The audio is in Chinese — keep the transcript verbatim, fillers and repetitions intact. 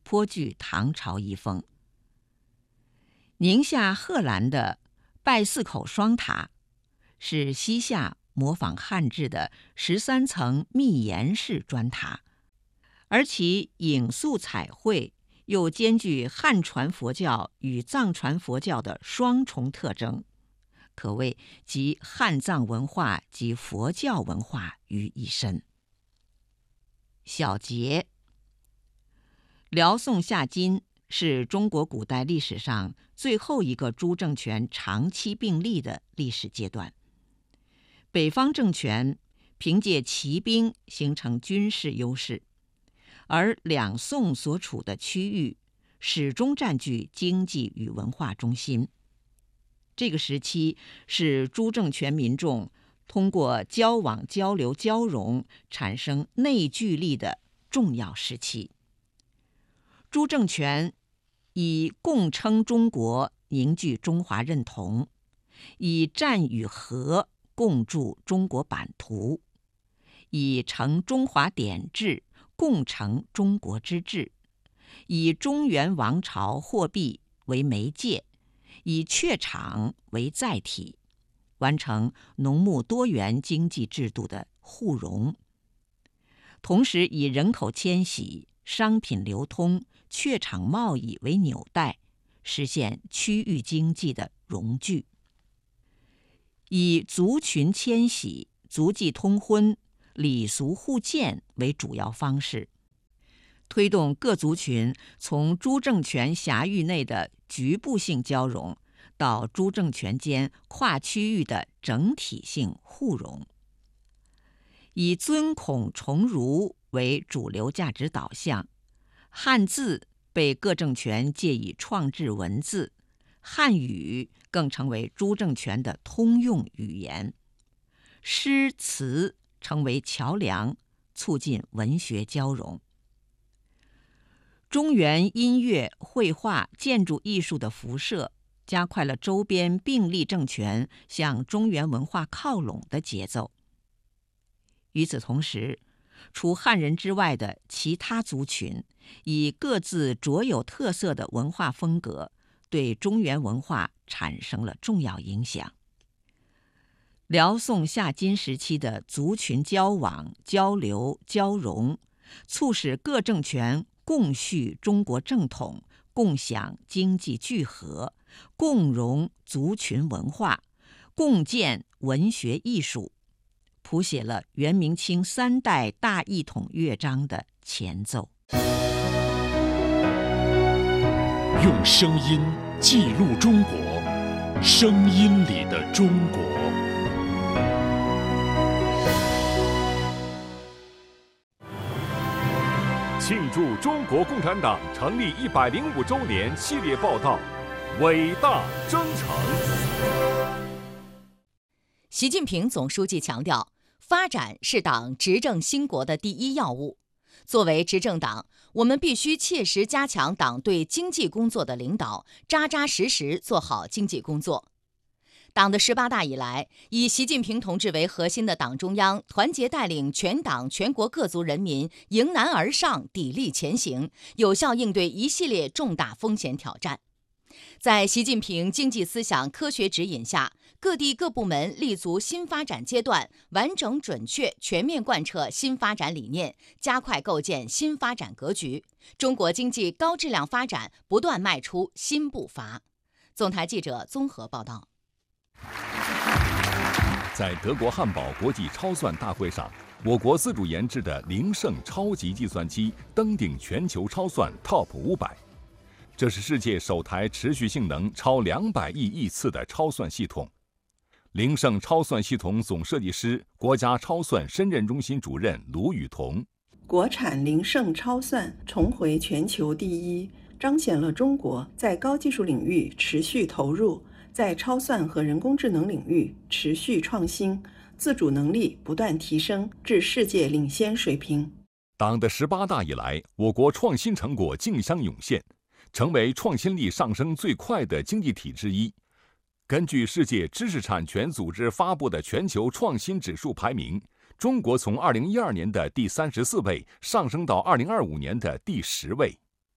颇具唐朝遗风。宁夏贺兰的拜寺口双塔是西夏模仿汉制的十三层密檐式砖塔，而其影塑彩绘又兼具汉传佛教与藏传佛教的双重特征，可谓集汉藏文化及佛教文化于一身。小结：辽宋夏金是中国古代历史上最后一个诸政权长期并立的历史阶段。北方政权凭借骑兵形成军事优势，而两宋所处的区域始终占据经济与文化中心。这个时期是诸政权民众通过交往、交流、交融产生内聚力的重要时期。诸政权以共称中国凝聚中华认同，以战与和共筑中国版图，以成中华典制共成中国之治，以中原王朝货币为媒介，以榷场为载体，完成农牧多元经济制度的互融，同时以人口迁徙、商品流通、榷场贸易为纽带，实现区域经济的融聚，以族群迁徙、族际通婚、礼俗互鉴为主要方式，推动各族群从诸政权辖域内的局部性交融到诸政权间跨区域的整体性互融，以尊孔崇儒为主流价值导向，汉字被各政权借以创制文字，汉语更成为诸政权的通用语言，诗词成为桥梁，促进文学交融。中原音乐、绘画、建筑艺术的辐射，加快了周边并立政权向中原文化靠拢的节奏。与此同时，除汉人之外的其他族群，以各自卓有特色的文化风格，对中原文化产生了重要影响。辽宋夏金时期的族群交往、交流、交融，促使各政权共续中国正统，共享经济聚合，共融族群文化，共建文学艺术，谱写了元明清三代大一统乐章的前奏。 用声音记录中国，声音里的中国。 庆祝中国共产党成立一百零五周年系列报道《伟大征程》。 习近平总书记强调，发展是党执政兴国的第一要务。作为执政党，我们必须切实加强党对经济工作的领导，扎扎实实做好经济工作。党的十八大以来，以习近平同志为核心的党中央团结带领全党全国各族人民迎难而上，砥砺前行，有效应对一系列重大风险挑战。在习近平经济思想科学指引下，各地各部门立足新发展阶段，完整准确全面贯彻新发展理念，加快构建新发展格局，中国经济高质量发展不断迈出新步伐。总台记者综合报道。 在德国汉堡国际超算大会上，我国自主研制的灵盛超级计算机登顶全球超算 Top 五百。这是世界首台持续性能超两百亿亿次的超算系统。灵盛超算系统总设计师、国家超算深圳中心主任卢雨桐： 国产灵盛超算重回全球第一，彰显了中国在高技术领域持续投入，在超算和人工智能领域持续创新，自主能力不断提升至世界领先水平。 党的十八大以来，我国创新成果竞相涌现，成为创新力上升最快的经济体之一。根据世界知识产权组织发布的全球创新指数排名，中国从二零一二年的第三十四位上升到二零二五年的第十位。